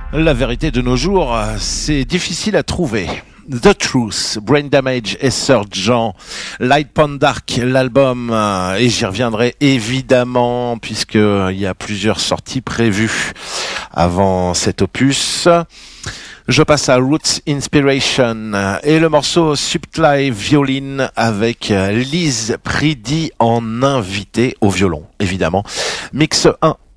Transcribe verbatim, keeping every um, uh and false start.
La vérité de nos jours, c'est difficile à trouver. The Truth, Brain Damage et Surgeon, Light Pond Dark, l'album, et j'y reviendrai évidemment puisqu'il y a plusieurs sorties prévues avant cet opus. Je passe à Roots Inspiration et le morceau Subtile Violin avec Liz Preedy en invité au violon, évidemment. Mix un.